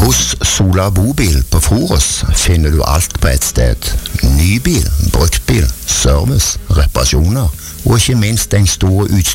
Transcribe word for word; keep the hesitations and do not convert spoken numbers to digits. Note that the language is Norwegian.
Hos Sola Bobil på Forus finner du alt på ett sted. Nybil, bruktbil, service, reparasjoner og ikke minst en stor utstyr